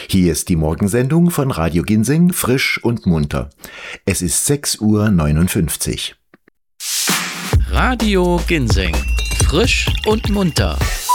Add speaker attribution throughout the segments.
Speaker 1: Hier ist die Morgensendung von Radio Ginseng, frisch und munter. Es ist 6:59 Uhr.
Speaker 2: Radio Ginseng, frisch und munter.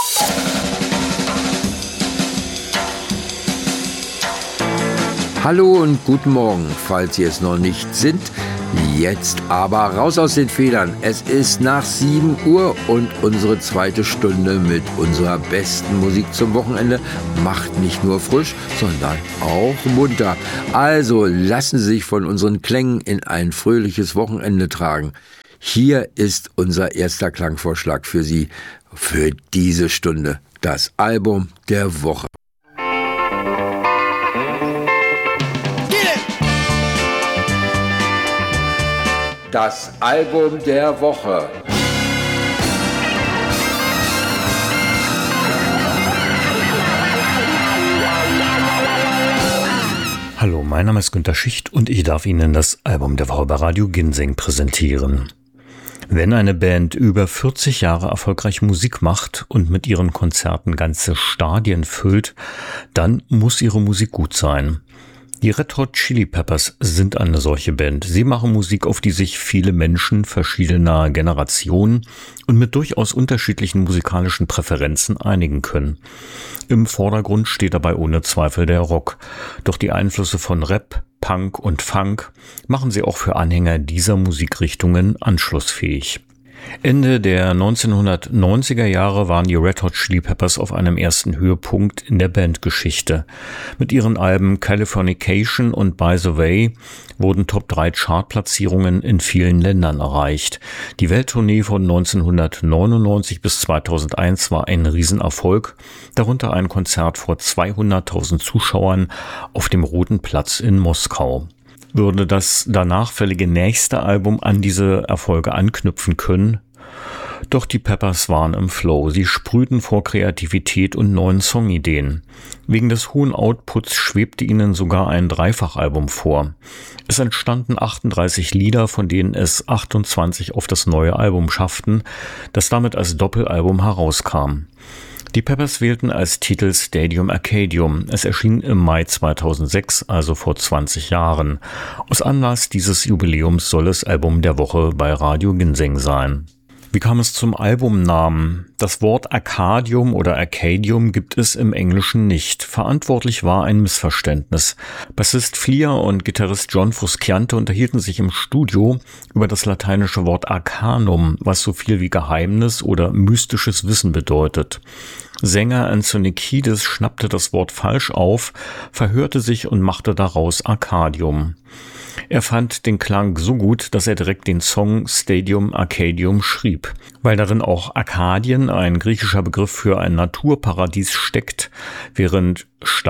Speaker 3: Hallo und guten Morgen, falls Sie es noch nicht sind. Jetzt aber raus aus den Federn. Es ist nach 7 Uhr und unsere zweite Stunde mit unserer besten Musik zum Wochenende macht nicht nur frisch, sondern auch munter. Also lassen Sie sich von unseren Klängen in ein fröhliches Wochenende tragen. Hier ist unser erster Klangvorschlag für Sie für diese Stunde. Das Album der Woche. Das Album der Woche.
Speaker 4: Hallo, mein Name ist Günter Schicht und ich darf Ihnen das Album der Woche bei Radio Ginseng präsentieren. Wenn eine Band über 40 Jahre erfolgreich Musik macht und mit ihren Konzerten ganze Stadien füllt, dann muss ihre Musik gut sein. Die Red Hot Chili Peppers sind eine solche Band. Sie machen Musik, auf die sich viele Menschen verschiedener Generationen und mit durchaus unterschiedlichen musikalischen Präferenzen einigen können. Im Vordergrund steht dabei ohne Zweifel der Rock. Doch die Einflüsse von Rap, Punk und Funk machen sie auch für Anhänger dieser Musikrichtungen anschlussfähig. Ende der 1990er Jahre waren die Red Hot Chili Peppers auf einem ersten Höhepunkt in der Bandgeschichte. Mit ihren Alben Californication und By the Way wurden Top-3 Chartplatzierungen in vielen Ländern erreicht. Die Welttournee von 1999 bis 2001 war ein Riesenerfolg, darunter ein Konzert vor 200.000 Zuschauern auf dem Roten Platz in Moskau. Würde das danach fällige nächste Album an diese Erfolge anknüpfen können? Doch die Peppers waren im Flow. Sie sprühten vor Kreativität und neuen Songideen. Wegen des hohen Outputs schwebte ihnen sogar ein Dreifachalbum vor. Es entstanden 38 Lieder, von denen es 28 auf das neue Album schafften, das damit als Doppelalbum herauskam. Die Peppers wählten als Titel Stadium Arcadium. Es erschien im Mai 2006, also vor 20 Jahren. Aus Anlass dieses Jubiläums soll es Album der Woche bei Radio Ginseng sein. Wie kam es zum Albumnamen? Das Wort Arcadium oder Arcadium gibt es im Englischen nicht. Verantwortlich war ein Missverständnis. Bassist Flea und Gitarrist John Frusciante unterhielten sich im Studio über das lateinische Wort Arcanum, was so viel wie Geheimnis oder mystisches Wissen bedeutet. Sänger Anthony Kiedis schnappte das Wort falsch auf, verhörte sich und machte daraus Arcadium. Er fand den Klang so gut, dass er direkt den Song Stadium Arcadium schrieb. Weil darin auch Arkadien, ein griechischer Begriff für ein Naturparadies, steckt, während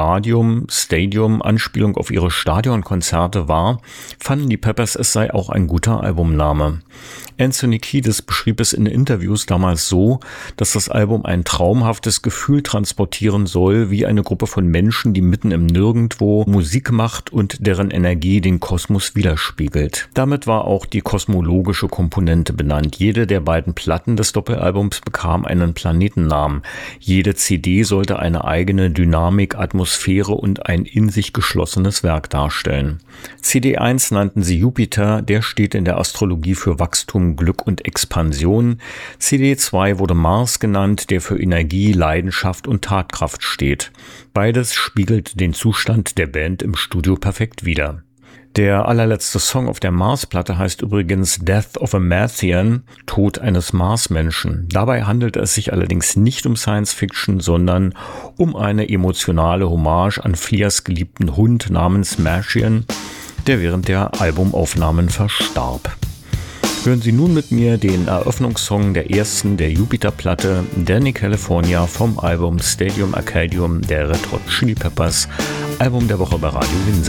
Speaker 4: Stadium Anspielung auf ihre Stadionkonzerte war, fanden die Peppers, es sei auch ein guter Albumname. Anthony Kiedis beschrieb es in Interviews damals so, dass das Album ein traumhaftes Gefühl transportieren soll, wie eine Gruppe von Menschen, die mitten im Nirgendwo Musik macht und deren Energie den Kosmos widerspiegelt. Damit war auch die kosmologische Komponente benannt. Jede der beiden Platten des Doppelalbums bekam einen Planetennamen. Jede CD sollte eine eigene Dynamik, Atmosphäre und ein in sich geschlossenes Werk darstellen. CD 1 nannten sie Jupiter, der steht in der Astrologie für Wachstum, Glück und Expansion. CD 2 wurde Mars genannt, der für Energie, Leidenschaft und Tatkraft steht. Beides spiegelt den Zustand der Band im Studio perfekt wider. Der allerletzte Song auf der Mars-Platte heißt übrigens Death of a Martian, Tod eines Marsmenschen. Dabei handelt es sich allerdings nicht um Science-Fiction, sondern um eine emotionale Hommage an Fleas geliebten Hund namens Martian, der während der Albumaufnahmen verstarb. Hören Sie nun mit mir den Eröffnungssong der ersten der Jupiter-Platte, Danny California, vom Album Stadium Arcadium der Red Hot Chili Peppers, Album der Woche bei Radio Ginseng.